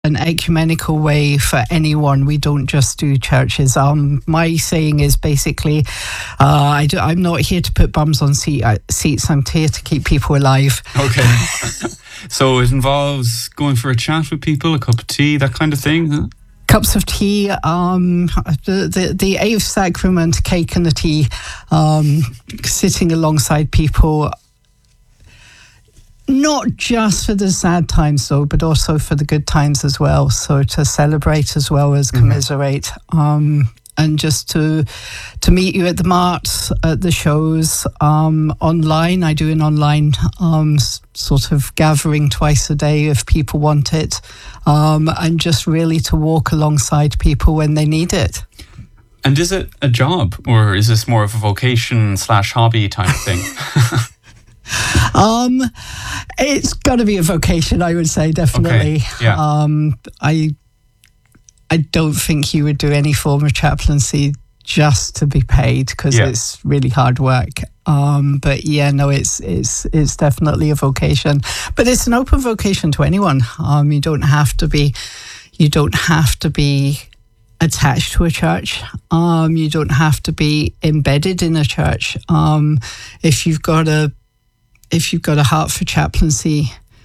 an ecumenical way for anyone. We don't just do churches. My saying is basically, I'm not here to put bums on seats. I'm here to keep people alive. Okay. So it involves going for a chat with people, a cup of tea, that kind of thing, huh? Cups of tea, the eighth sacrament, cake and the tea, sitting alongside people, not just for the sad times though, but also for the good times as well. So to celebrate as well as commiserate, and just to meet you at the marts, at the shows, online. I do an online sort of gathering twice a day if people want it, and just really to walk alongside people when they need it. And is it a job, or is this more of a vocation / hobby type of thing? It's got to be a vocation, I would say, definitely. Okay. Yeah. I don't think you would do any form of chaplaincy just to be paid, because it's really hard work. But yeah, no, it's definitely a vocation. But it's an open vocation to anyone. You don't have to be attached to a church. You don't have to be embedded in a church. If you've got a heart for chaplaincy,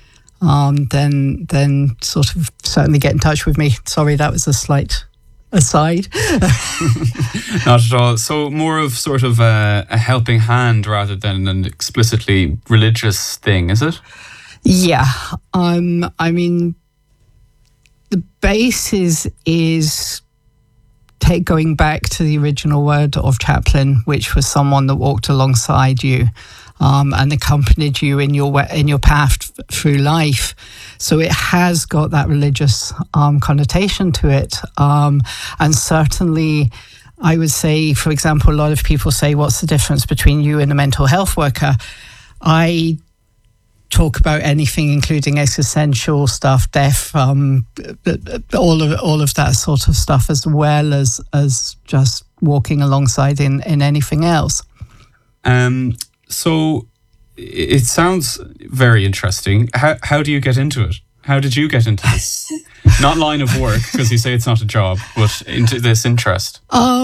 then sort of certainly get in touch with me. Sorry, that was a slight aside. Not at all. So more of sort of a helping hand rather than an explicitly religious thing, is it? Yeah. I mean, the basis is going back to the original word of chaplain, which was someone that walked alongside you and accompanied you in your path through life. So it has got that religious connotation to it. And certainly, I would say, for example, a lot of people say, what's the difference between you and a mental health worker? I talk about anything, including existential stuff, death, all of that sort of stuff, as well as just walking alongside in anything else. So it sounds very interesting. How do you get into it? How did you get into this? Not line of work, because you say it's not a job, but into this interest.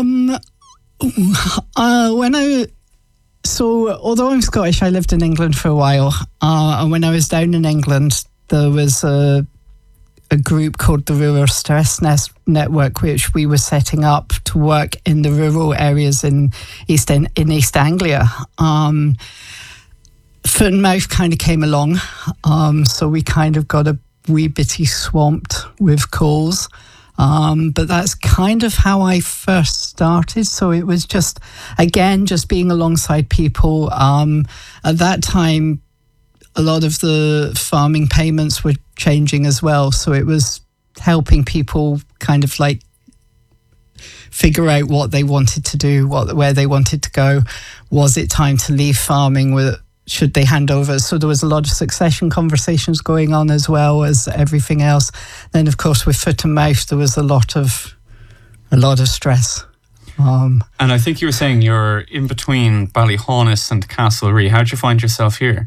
Although I'm Scottish, I lived in England for a while. And when I was down in England, there was a group called the Rural Stress Network, which we were setting up to work in the rural areas in East Anglia. Foot and Mouth kind of came along, so we kind of got a wee bitty swamped with calls. But that's kind of how I first started. So it was just being alongside people. At that time, a lot of the farming payments were changing as well. So it was helping people kind of like figure out what they wanted to do, where they wanted to go. Was it time to leave farming? Should they hand over? So there was a lot of succession conversations going on, as well as everything else. Then, of course, with Foot and Mouth, there was a lot of stress. And I think you were saying you're in between Ballyhaunis and Castlerea. How'd you find yourself here?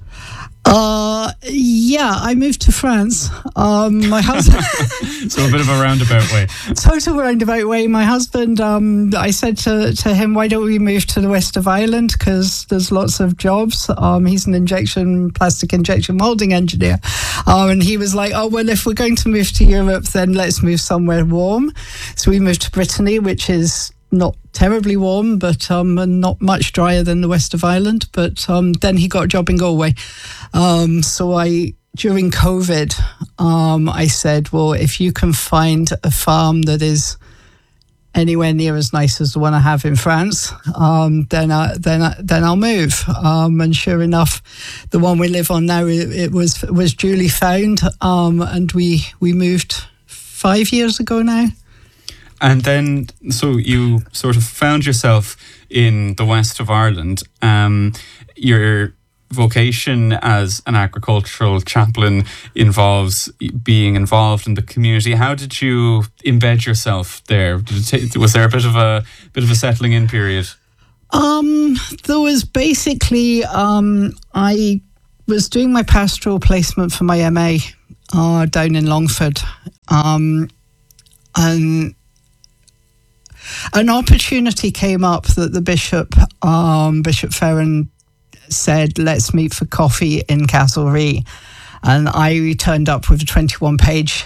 Yeah, I moved to France. My husband. So a bit of a roundabout way. Total roundabout way. My husband, I said to him, why don't we move to the west of Ireland? Because there's lots of jobs. He's an plastic injection molding engineer. And he was like, oh, well, if we're going to move to Europe, then let's move somewhere warm. So we moved to Brittany, which is not terribly warm, but not much drier than the west of Ireland. But then he got a job in Galway. So during COVID, I said, well, if you can find a farm that is anywhere near as nice as the one I have in France, then I'll move. And sure enough, the one we live on now, it was duly found, and we moved 5 years ago now. And then, so you sort of found yourself in the west of Ireland. Your vocation as an agricultural chaplain involves being involved in the community. How did you embed yourself there? Was there a bit of a settling in period? There was basically, I was doing my pastoral placement for my MA, down in Longford. And an opportunity came up that the Bishop, Bishop Ferran, said, let's meet for coffee in Castlereagh. And I turned up with a 21-page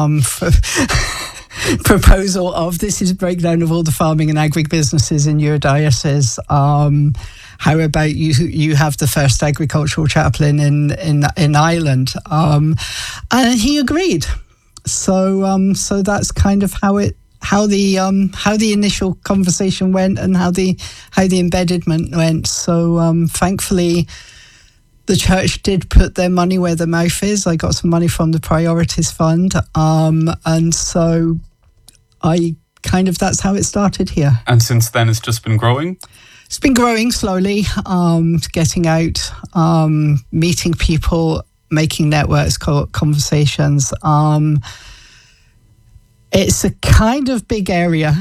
proposal of, this is a breakdown of all the farming and agribusinesses in your diocese. How about you have the first agricultural chaplain in Ireland? And he agreed. So that's kind of how the initial conversation went and how the embedment went. So thankfully, the church did put their money where their mouth is. I got some money from the Priorities Fund, and so that's how it started here. And since then, it's just been growing. It's been growing slowly, getting out, meeting people, making networks, conversations. It's a kind of big area.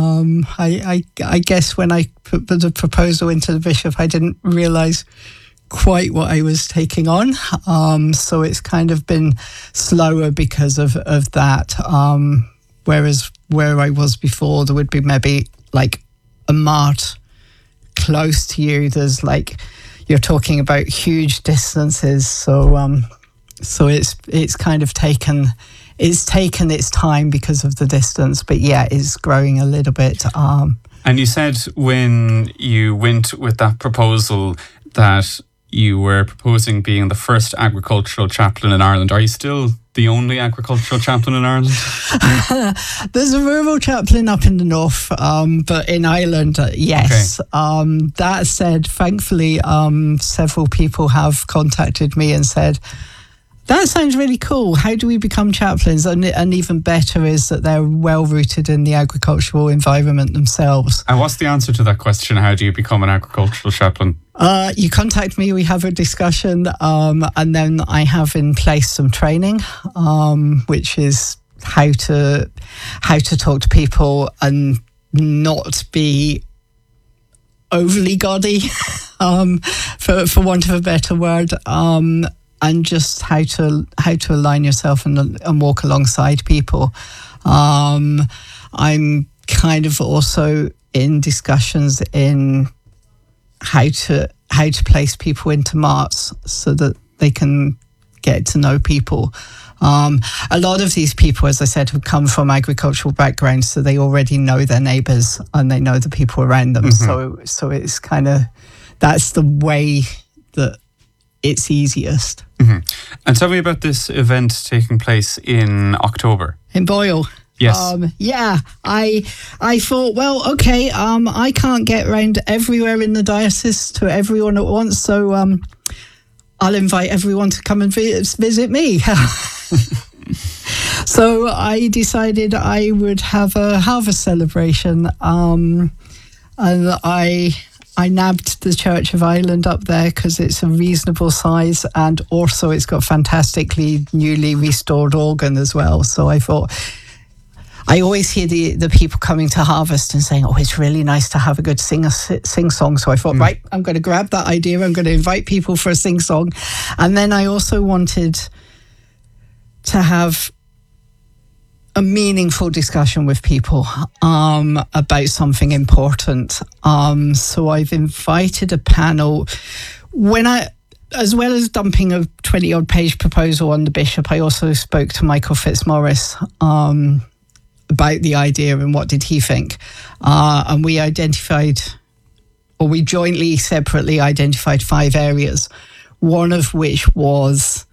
I guess when I put the proposal into the bishop, I didn't realise quite what I was taking on. So it's kind of been slower because of that. Whereas where I was before, there would be maybe like a mart close to you. There's you're talking about huge distances. So it's kind of taken its time because of the distance, but yeah, it's growing a little bit. And you said when you went with that proposal that you were proposing being the first agricultural chaplain in Ireland. Are you still the only agricultural chaplain in Ireland? There's a rural chaplain up in the north, but in Ireland, yes. Okay. That said, thankfully, several people have contacted me and said, that sounds really cool. How do we become chaplains? And even better is that they're well rooted in the agricultural environment themselves. And what's the answer to that question? How do you become an agricultural chaplain? You contact me, we have a discussion, and then I have in place some training, which is how to talk to people and not be overly gaudy, for want of a better word. And just how to align yourself and walk alongside people. I'm kind of also in discussions in how to place people into marts so that they can get to know people. A lot of these people, as I said, have come from agricultural backgrounds, so they already know their neighbours and they know the people around them. Mm-hmm. So it's kind of, that's the way that it's easiest. Mm-hmm. And tell me about this event taking place in October. In Boyle. Yes. Yeah, I thought, well, okay, I can't get around everywhere in the diocese to everyone at once, so I'll invite everyone to come and visit me. So I decided I would have a harvest celebration, and I nabbed the Church of Ireland up there because it's a reasonable size, and also it's got fantastically newly restored organ as well. So I thought, I always hear the people coming to harvest and saying, oh, it's really nice to have a good sing-song. So I thought, right, I'm going to grab that idea. I'm going to invite people for a sing-song. And then I also wanted to have a meaningful discussion with people about something important. So I've invited a panel. As well as dumping a 20-odd page proposal on the bishop, I also spoke to Michael Fitzmaurice about the idea and what did he think. And we jointly, separately identified 5 areas, one of which was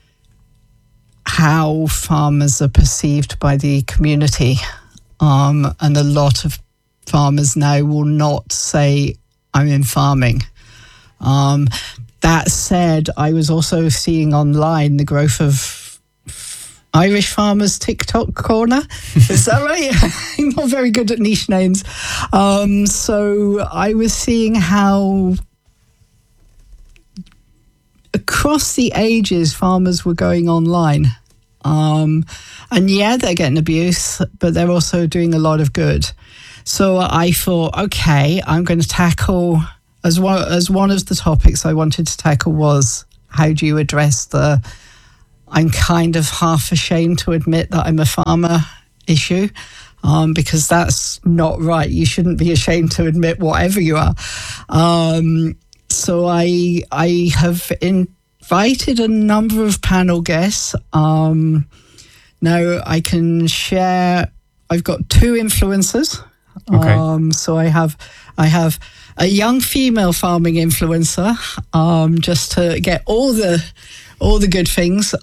how farmers are perceived by the community. And a lot of farmers now will not say, I'm in farming. That said, I was also seeing online the growth of Irish Farmers TikTok corner. Is that right? I'm not very good at niche names. So I was seeing how across the ages farmers were going online. And yeah, they're getting abuse, but they're also doing a lot of good. So I thought, okay, I'm going to tackle, as one of the topics I wanted to tackle was, how do you address the I'm kind of half ashamed to admit that I'm a farmer issue, because that's not right. You shouldn't be ashamed to admit whatever you are. So I have invited a number of panel guests. Now I can share. I've got 2 influencers. Okay. So I have a young female farming influencer, just to get all the good things,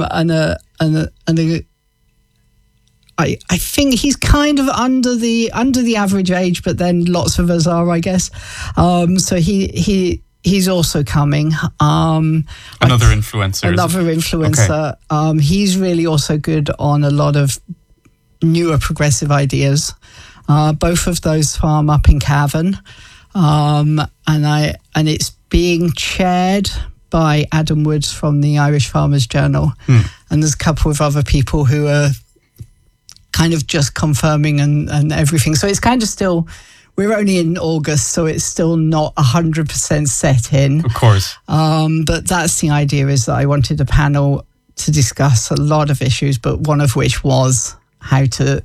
I think he's kind of under the average age, but then lots of us are, I guess. So he's also coming. Another influencer. Another influencer. Okay. He's really also good on a lot of newer progressive ideas. Both of those farm up in Cavan, and it's being chaired by Adam Woods from the Irish Farmers Journal, and there's a couple of other people who are kind of just confirming and everything. So it's kind of still, we're only in August, so it's still not 100% set in. Of course. But that's the idea, is that I wanted a panel to discuss a lot of issues, but one of which was how to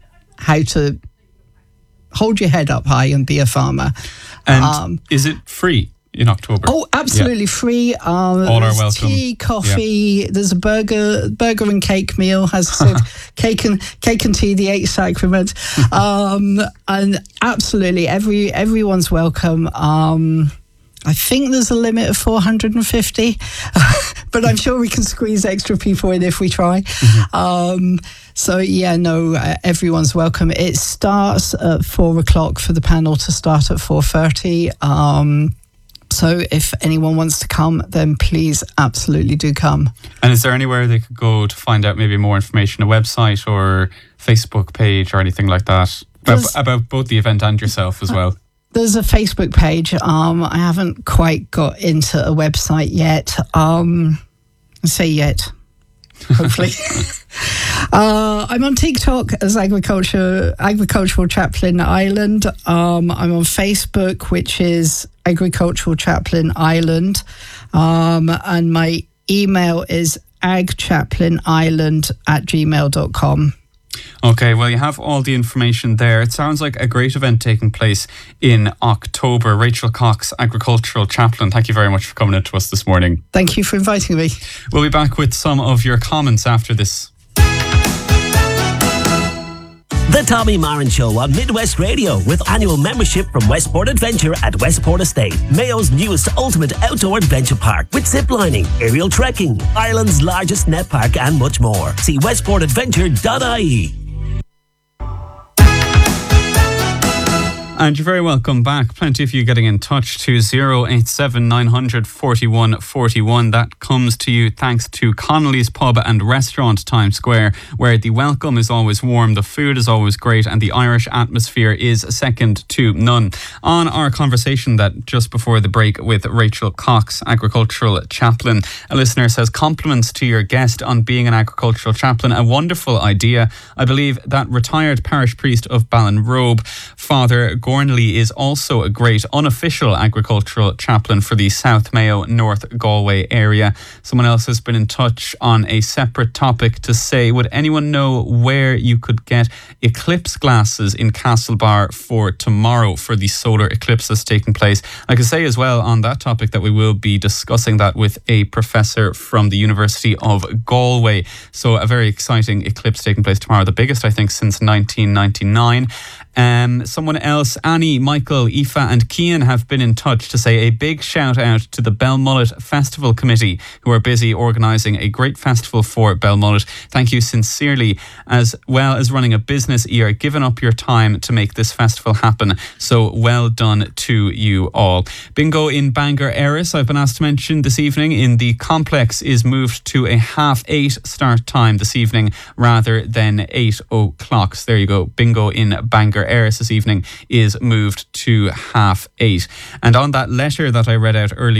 hold your head up high and be a farmer. And is it free in October? Oh, absolutely free. All are welcome. Tea, coffee. There's a burger and cake meal. As I said, cake and tea, the 8th sacrament. And absolutely, everyone's welcome. I think there's a limit of 450, but I'm sure we can squeeze extra people in if we try. Mm-hmm. So yeah, no, everyone's welcome. It starts at 4:00 for the panel to start at 4:30. So if anyone wants to come, then please absolutely do come. And is there anywhere they could go to find out maybe more information, a website or Facebook page or anything like that? About both the event and yourself as well? There's a Facebook page. I haven't quite got into a website yet. I say yet, hopefully. I'm on TikTok as Agricultural Chaplain Ireland. I'm on Facebook, which is Agricultural Chaplain Ireland. And my email is agchaplainireland@gmail.com. Okay, well, you have all the information there. It sounds like a great event taking place in October. Rachel Cox, Agricultural Chaplain, thank you very much for coming in to us this morning. Thank you for inviting me. We'll be back with some of your comments after this. The Tommy Marin Show on Midwest Radio, with annual membership from Westport Adventure at Westport Estate, Mayo's newest ultimate outdoor adventure park, with ziplining, aerial trekking, Ireland's largest net park, and much more. See westportadventure.ie. And you're very welcome back. Plenty of you getting in touch to 087 900 41 41. That comes to you thanks to Connolly's Pub and Restaurant, Times Square, where the welcome is always warm, the food is always great, and the Irish atmosphere is second to none. On our conversation that just before the break with Rachel Cox, Agricultural Chaplain, a listener says, compliments to your guest on being an agricultural chaplain. A wonderful idea. I believe that retired parish priest of Ballinrobe, Father Gornley, is also a great unofficial agricultural chaplain for the South Mayo, North Galway area. Someone else has been in touch on a separate topic to say, would anyone know where you could get eclipse glasses in Castlebar for tomorrow for the solar eclipse that's taking place? I can say as well on that topic that we will be discussing that with a professor from the University of Galway. So a very exciting eclipse taking place tomorrow, the biggest I think since 1999. Someone else, Annie, Michael, Aoife and Cian have been in touch to say a big shout out to the Belmullet Festival Committee, who are busy organising a great festival for Belmullet. Thank you sincerely. As well as running a business, you are giving up your time to make this festival happen. So well done to you all. Bingo in Bangor Erris, I've been asked to mention this evening, in the complex is moved to a 8:30 start time this evening rather than 8 o'clock. So there you go. Bingo in Bangor Erris this evening is moved to 8:30. And on that letter that I read out earlier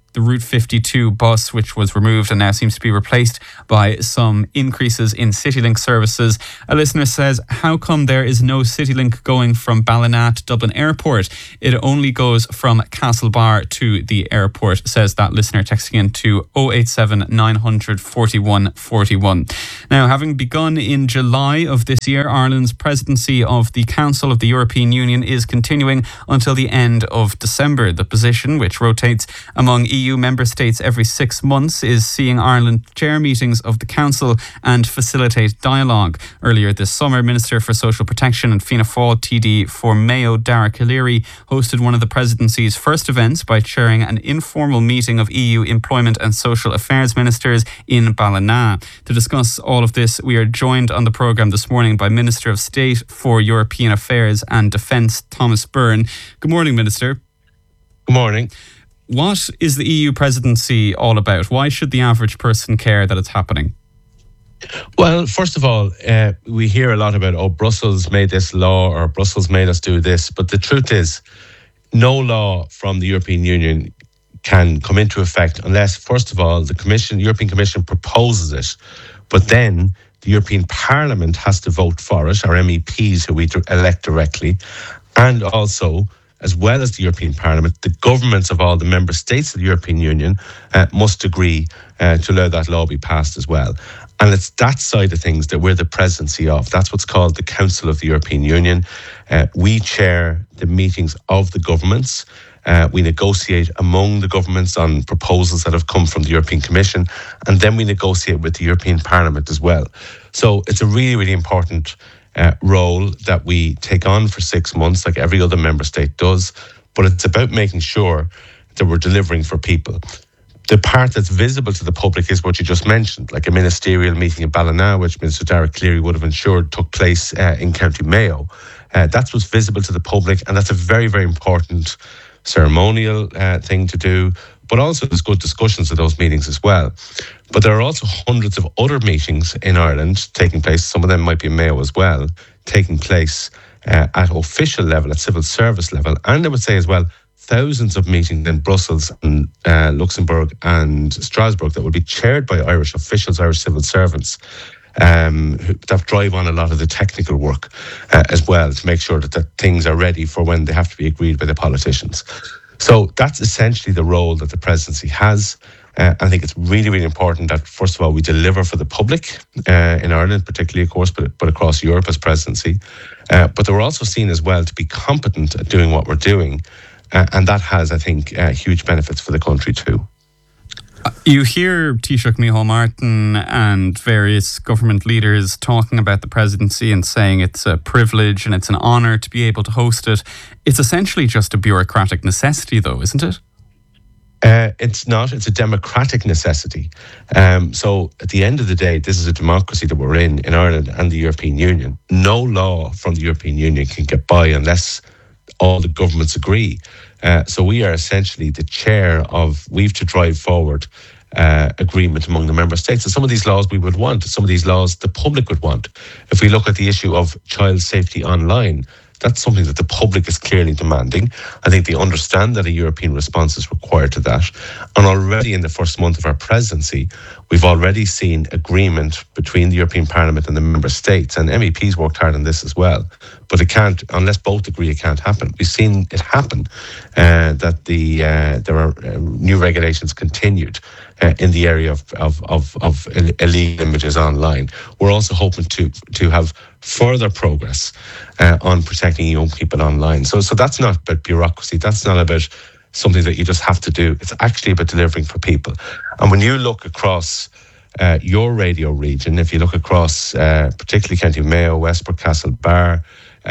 the Route 52 bus, which was removed and now seems to be replaced by some increases in CityLink services. A listener says, how come there is no CityLink going from Ballina to Dublin Airport? It only goes from Castlebar to the airport, says that listener, texting in to 087 900 41 41. Now, having begun in July of this year, Ireland's presidency of the Council of the European Union is continuing until the end of December. The position, which rotates among EU member states every 6 months, is seeing Ireland chair meetings of the Council and facilitate dialogue. Earlier this summer, Minister for Social Protection and Fianna Fáil TD for Mayo, Dara Calleary, hosted one of the presidency's first events by chairing an informal meeting of EU employment and social affairs ministers in Ballina. To discuss all of this, we are joined on the programme this morning by Minister of State for European Affairs and Defence, Thomas Byrne. Good morning, Minister. Good morning. What is the EU presidency all about? Why should the average person care that it's happening? Well, first of all, we hear a lot about, Brussels made this law or Brussels made us do this. But the truth is, no law from the European Union can come into effect unless, first of all, the European Commission proposes it. But then the European Parliament has to vote for it, our MEPs who we elect directly, and also, as well as the European Parliament, the governments of all the member states of the European Union must agree to allow that law be passed as well. And it's that side of things that we're the presidency of. That's what's called the Council of the European Union. We chair the meetings of the governments. We negotiate among the governments on proposals that have come from the European Commission, and then we negotiate with the European Parliament as well. So it's a really, really important role that we take on for 6 months, like every other member state does. But it's about making sure that we're delivering for people. The part that's visible to the public is what you just mentioned, like a ministerial meeting in Ballina, which Minister Dara Calleary would have ensured took place in County Mayo. That's what's visible to the public, and that's a very, very important ceremonial thing to do. But also there's good discussions at those meetings as well. But there are also hundreds of other meetings in Ireland taking place, some of them might be in Mayo as well, taking place at official level, at civil service level. And I would say as well, thousands of meetings in Brussels and Luxembourg and Strasbourg that will be chaired by Irish officials, Irish civil servants, that drive on a lot of the technical work as well to make sure that things are ready for when they have to be agreed by the politicians. So that's essentially the role that the presidency has. I think it's really, really important that, first of all, we deliver for the public in Ireland, particularly, of course, but across Europe as presidency. But they're also seen as well to be competent at doing what we're doing. And that has, I think, huge benefits for the country too. You hear Taoiseach Micheál Martin and various government leaders talking about the presidency and saying it's a privilege and it's an honour to be able to host it. It's essentially just a bureaucratic necessity, though, isn't it? It's not. It's a democratic necessity. So at the end of the day, this is a democracy that we're in Ireland and the European Union. No law from the European Union can get by unless all the governments agree. So we are essentially the chair of, we've to drive forward agreement among the member states. And some of these laws we would want, some of these laws the public would want. If we look at the issue of child safety online, that's something that the public is clearly demanding. I think they understand that a European response is required to that. And already in the first month of our presidency, we've already seen agreement between the European Parliament and the member states. And MEPs worked hard on this as well. But it can't, unless both agree, it can't happen. We've seen it happen, that there are new regulations continued in the area of illegal images online. We're also hoping to have further progress on protecting young people online. So that's not about bureaucracy. That's not about something that you just have to do. It's actually about delivering for people. And when you look across your radio region, if you look across particularly County Mayo, Westport, Castlebar,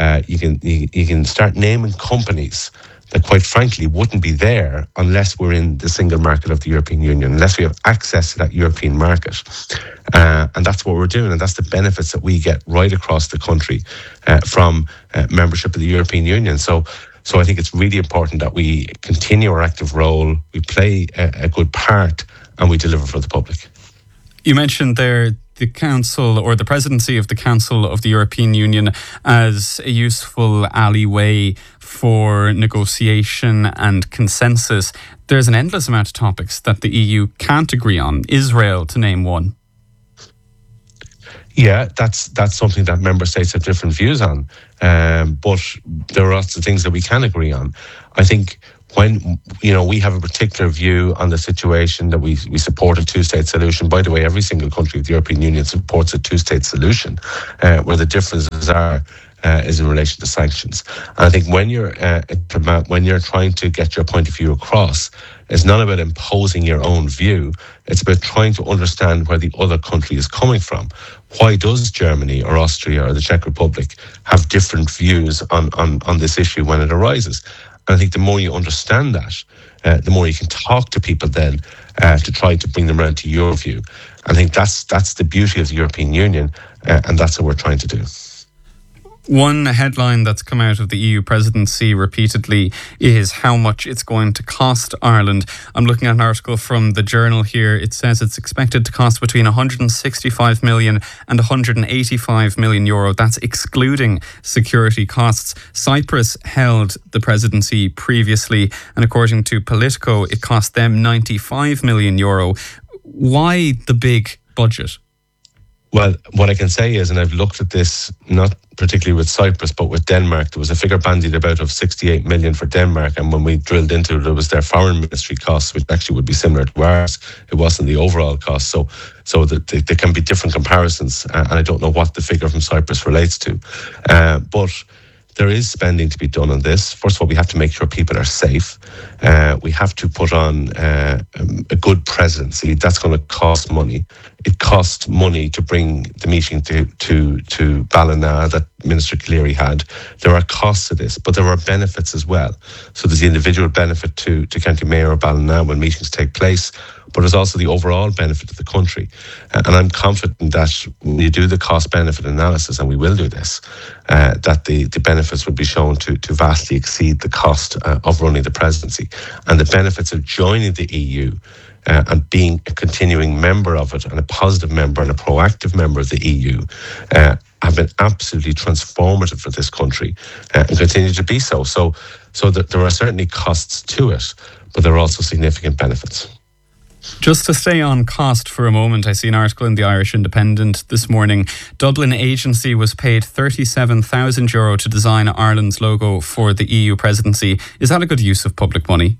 you can start naming companies that quite frankly wouldn't be there unless we're in the single market of the European Union, unless we have access to that European market. And that's what we're doing, and that's the benefits that we get right across the country from membership of the European Union. So I think it's really important that we continue our active role, we play a good part, and we deliver for the public. You mentioned there the Council or the presidency of the Council of the European Union as a useful alleyway for negotiation and consensus. There's an endless amount of topics that the EU can't agree on, Israel to name one. Yeah, that's something that member states have different views on. But there are lots of things that we can agree on. I think when, we have a particular view on the situation that we support a two-state solution. By the way, every single country of the European Union supports a two-state solution. Where the differences are is in relation to sanctions. And I think when you're trying to get your point of view across, it's not about imposing your own view. It's about trying to understand where the other country is coming from. Why does Germany or Austria or the Czech Republic have different views on this issue when it arises? And I think the more you understand that, the more you can talk to people then to try to bring them around to your view. I think that's the beauty of the European Union, and that's what we're trying to do. One headline that's come out of the EU presidency repeatedly is how much it's going to cost Ireland. I'm looking at an article from the Journal here. It says it's expected to cost between 165 million and 185 million euro. That's excluding security costs. Cyprus held the presidency previously, and according to Politico, it cost them 95 million euro. Why the big budget? Well, what I can say is, and I've looked at this, not particularly with Cyprus, but with Denmark, there was a figure bandied about of 68 million for Denmark. And when we drilled into it, it was their foreign ministry costs, which actually would be similar to ours. It wasn't the overall cost. So there can be different comparisons. And I don't know what the figure from Cyprus relates to. But there is spending to be done on this. First of all, we have to make sure people are safe. We have to put on a good presidency. That's going to cost money. It costs money to bring the meeting to Ballina that Minister Cleary had. There are costs to this, but there are benefits as well. So there's the individual benefit to County Mayor or Ballina when meetings take place, but there's also the overall benefit to the country. And I'm confident that when you do the cost-benefit analysis, and we will do this, that the benefits will be shown to vastly exceed the cost of running the presidency. And the benefits of joining the EU and being a continuing member of it, and a positive member and a proactive member of the EU, have been absolutely transformative for this country and continue to be so. So there are certainly costs to it, but there are also significant benefits. Just to stay on cost for a moment, I see an article in the Irish Independent this morning. Dublin Agency was paid €37,000 to design Ireland's logo for the EU presidency. Is that a good use of public money?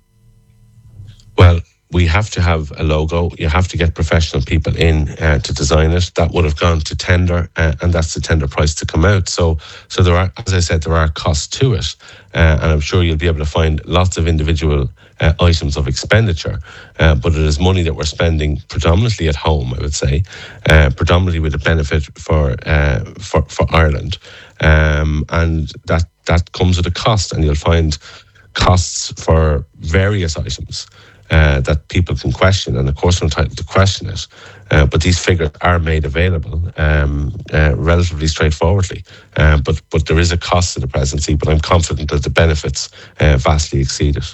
Well, we have to have a logo. You have to get professional people in to design it. That would have gone to tender, and that's the tender price to come out. So there are, as I said, there are costs to it, and I'm sure you'll be able to find lots of individual items of expenditure. But it is money that we're spending predominantly at home, I would say, predominantly with a benefit for Ireland, and that comes at a cost, and you'll find costs for various items that people can question, and of course we're entitled to question it. But these figures are made available relatively straightforwardly. But there is a cost to the presidency, but I'm confident that the benefits vastly exceed it.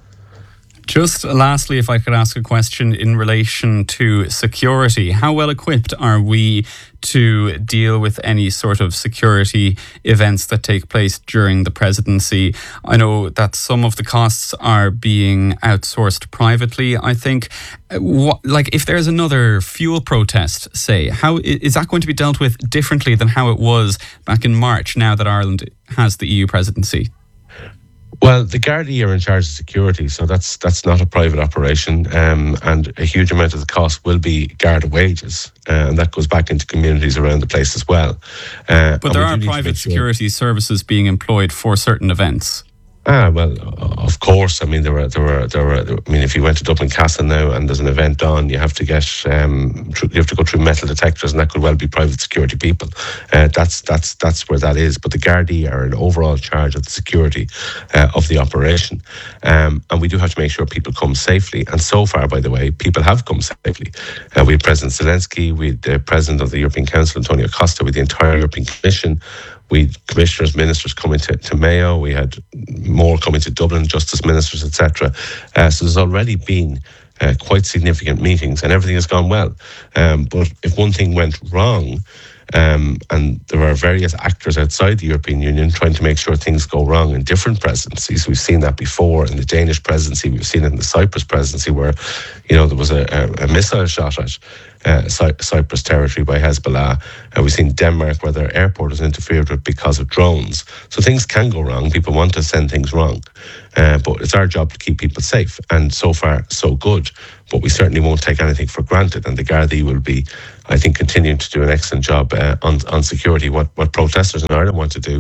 Just lastly, if I could ask a question in relation to security. How well equipped are we to deal with any sort of security events that take place during the presidency? I know that some of the costs are being outsourced privately, I think. If there's another fuel protest, say, how is that going to be dealt with differently than how it was back in March, now that Ireland has the EU presidency? Well, the Gardaí are in charge of security, so that's not a private operation, and a huge amount of the cost will be Garda wages, and that goes back into communities around the place as well. But there are private security services being employed for certain events. Well, of course. I mean, there were. I mean, if you went to Dublin Castle now and there's an event on, you have to get, you have to go through metal detectors, and that could well be private security people. That's where that is. But the Gardaí are in overall charge of the security of the operation, and we do have to make sure people come safely. And so far, by the way, people have come safely. We had President Zelensky, we had the President of the European Council, Antonio Costa, with the entire European Commission. We had commissioners, ministers coming to Mayo. We had more coming to Dublin, justice ministers, etc. So there's already been quite significant meetings, and everything has gone well. But if one thing went wrong, and there are various actors outside the European Union trying to make sure things go wrong in different presidencies. We've seen that before in the Danish presidency. We've seen it in the Cyprus presidency, where there was a missile shot at Cyprus territory by Hezbollah. We've seen Denmark, where their airport was interfered with because of drones. So things can go wrong. People want to send things wrong. But it's our job to keep people safe. And so far, so good. But we certainly won't take anything for granted. And the Gardaí will be, I think, continuing to do an excellent job on security. What protesters in Ireland want to do,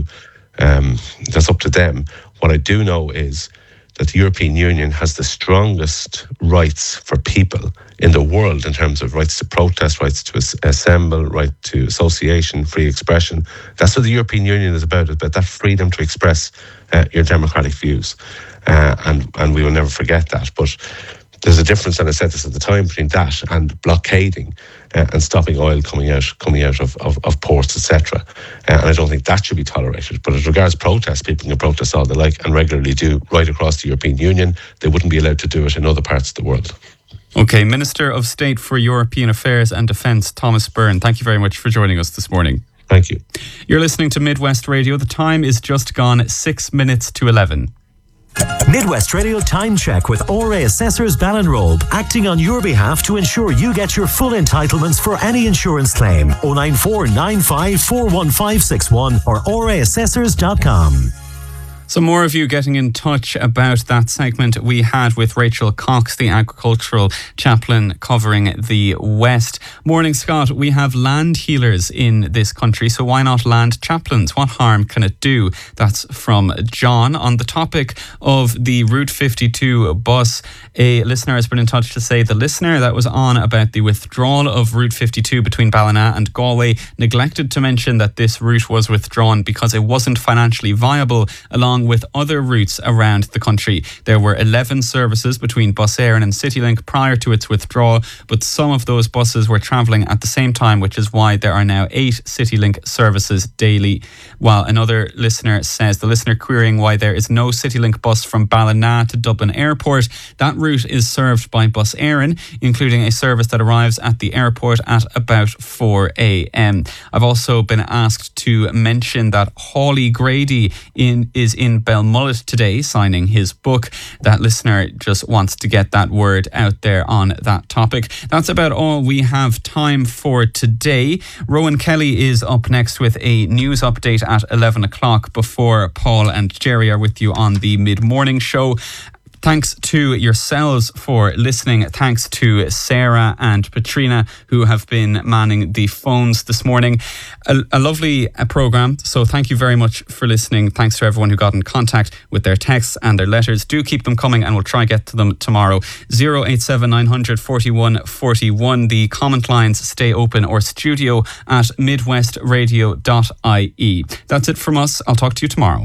that's up to them. What I do know is that the European Union has the strongest rights for people in the world in terms of rights to protest, rights to assemble, right to association, free expression. That's what the European Union is about that freedom to express your democratic views. And we will never forget that. But there's a difference, and I said this at the time, between that and blockading and stopping oil coming out of ports, etc. And I don't think that should be tolerated. But as regards protests, people can protest all they like and regularly do right across the European Union. They wouldn't be allowed to do it in other parts of the world. Okay, Minister of State for European Affairs and Defence, Thomas Byrne, thank you very much for joining us this morning. Thank you. You're listening to Midwest Radio. The time is just gone 6 minutes to 11. Midwest Radio Time Check with ORA Assessors Ballinrobe, acting on your behalf to ensure you get your full entitlements for any insurance claim. 094 95 41561 or oraassessors.com. Some more of you getting in touch about that segment we had with Rachel Cox, the agricultural chaplain covering the West. Morning, Scott. We have land healers in this country, so why not land chaplains? What harm can it do? That's from John. On the topic of the Route 52 bus, a listener has been in touch to say the listener that was on about the withdrawal of Route 52 between Ballina and Galway neglected to mention that this route was withdrawn because it wasn't financially viable, along with other routes around the country. There were 11 services between Bus Éireann and CityLink prior to its withdrawal, but some of those buses were travelling at the same time, which is why there are now 8 CityLink services daily. While another listener says, the listener querying why there is no CityLink bus from Ballina to Dublin Airport, that route is served by Bus Éireann, including a service that arrives at the airport at about 4 a.m. I've also been asked to mention that Hawley Grady is in Belmullet today signing his book. That listener just wants to get that word out there on that topic. That's about all we have time for today. Rowan Kelly is up next with a news update at 11 o'clock before Paul and Jerry are with you on the mid-morning show. Thanks to yourselves for listening. Thanks to Sarah and Patrina, who have been manning the phones this morning. A lovely programme, so thank you very much for listening. Thanks to everyone who got in contact with their texts and their letters. Do keep them coming and we'll try to get to them tomorrow. 087 900 41 41. The comment lines stay open, or studio at midwestradio.ie. That's it from us. I'll talk to you tomorrow.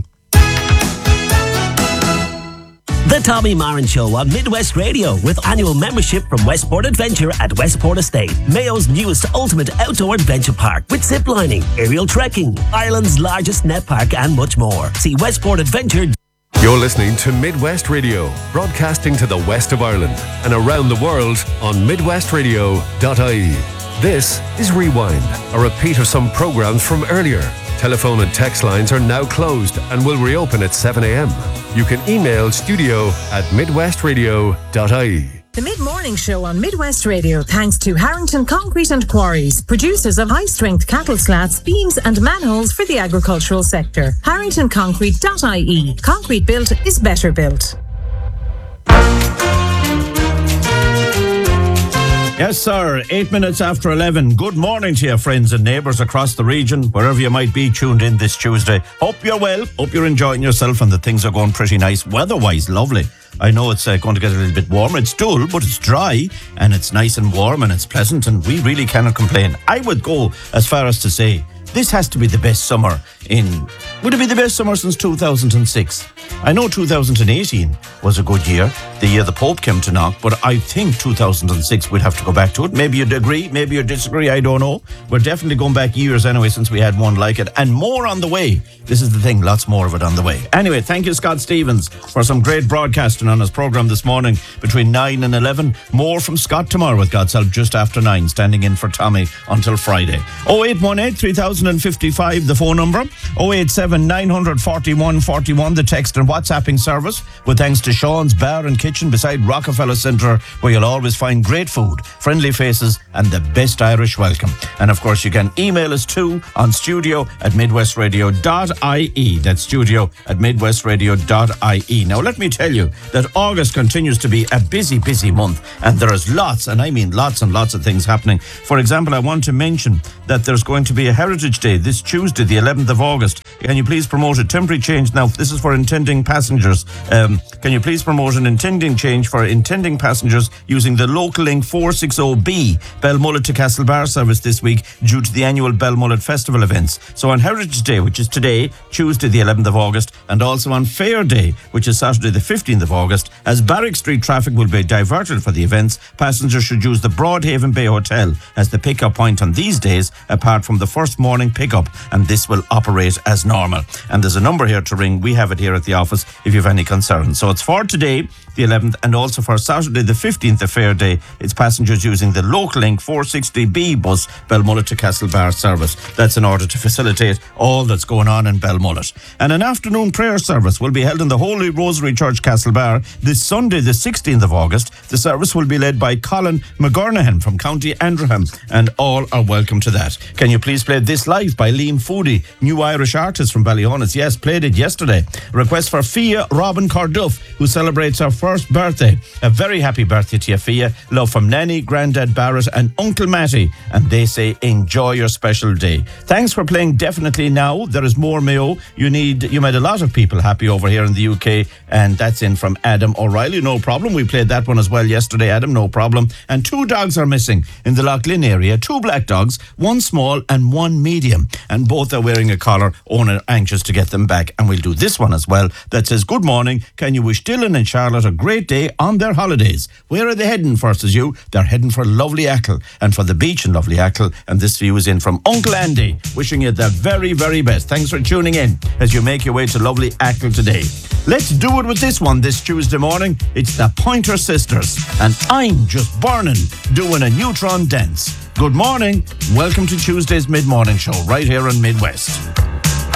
The Tommy Marin Show on Midwest Radio, with annual membership from Westport Adventure at Westport Estate, Mayo's newest ultimate outdoor adventure park, with zip lining, aerial trekking, Ireland's largest net park, and much more. See Westport Adventure. You're listening to Midwest Radio, broadcasting to the west of Ireland and around the world on midwestradio.ie. This is Rewind, a repeat of some programmes from earlier. Telephone and text lines are now closed and will reopen at 7 a.m. You can email studio@midwestradio.ie. The Mid-Morning Show on Midwest Radio, thanks to Harrington Concrete and Quarries, producers of high-strength cattle slats, beams and manholes for the agricultural sector. HarringtonConcrete.ie. Concrete built is better built. Yes, sir. 8 minutes after 11. Good morning to you, friends and neighbours across the region, wherever you might be tuned in this Tuesday. Hope you're well. Hope you're enjoying yourself and that things are going pretty nice. Weather-wise, lovely. I know it's going to get a little bit warmer. It's dull, but it's dry and it's nice and warm and it's pleasant and we really cannot complain. I would go as far as to say this has to be the best summer in Would it be the best summer since 2006? I know 2018 was a good year, the year the Pope came to knock, but I think 2006 we'd have to go back to it. Maybe you'd agree, maybe you'd disagree, I don't know. We're definitely going back years anyway since we had one like it, and more on the way. This is the thing, lots more of it on the way. Anyway, thank you, Scott Stevens, for some great broadcasting on his programme this morning between 9 and 11. More from Scott tomorrow with God's help just after 9, standing in for Tommy until Friday. 0818 3055, the phone number. 087 941 41, the text and WhatsApping service. With thanks to Sean's Bar and Kitchen beside Rockefeller Centre, where you'll always find great food, friendly faces, and the best Irish welcome. And of course, you can email us too on studio@midwestradio.ie. That's studio@midwestradio.ie. Now, let me tell you that August continues to be a busy, busy month, and there is lots, and I mean lots and lots of things happening. For example, I want to mention that there's going to be a Heritage Day this Tuesday, the 11th of August. Can you please promote a temporary change? Now, this is for intending passengers. Can you please promote an intending change for intending passengers using the local link 460B Belmullet to Castlebar service this week due to the annual Belmullet Festival events? So on Heritage Day, which is today, Tuesday the 11th of August, and also on Fair Day, which is Saturday the 15th of August, as Barrack Street traffic will be diverted for the events, passengers should use the Broadhaven Bay Hotel as the pickup point on these days, apart from the first morning pickup, and this will operate as normal. And there's a number here to ring. We have it here at the office if you have any concerns. So it's for today, the 11th, and also for Saturday the 15th, the Fair Day. It's passengers using the local link 460B bus Belmullet to Castlebar service. That's in order to facilitate all that's going on in Belmullet. And an afternoon prayer service will be held in the Holy Rosary Church Castlebar this Sunday the 16th of August. The service will be led by Colin McGurnahan from County Antrim, and all are welcome to that. Can you please play This Life by Liam Foodie, new Irish artist from Ballyhonus? Yes, played it yesterday. Request for Fia Robin Carduff, who celebrates her first birthday. A very happy birthday to you, Fia. Love from Nanny, Grandad Barrett and Uncle Matty, and they say enjoy your special day. Thanks for playing Definitely Now. There is more Mayo. You made a lot of people happy over here in the UK, and that's in from Adam O'Reilly. No problem. We played that one as well yesterday, Adam. No problem. And 2 dogs are missing in the Loughlin area. 2 black dogs, 1 small and 1 medium, and both are wearing a collar. Owner anxious to get them back. And we'll do this one as well that says, good morning. Can you wish Dylan and Charlotte a great day on their holidays? Where are they heading first as you? They're heading for Lovely Achill and for the beach in Lovely Achill. And this view is in from Uncle Andy, wishing you the very, very best. Thanks for tuning in as you make your way to Lovely Achill today. Let's do it with this one this Tuesday morning. It's the Pointer Sisters, and I'm Just Burning, doing a neutron dance. Good morning. Welcome to Tuesday's Mid-Morning Show right here on Midwest.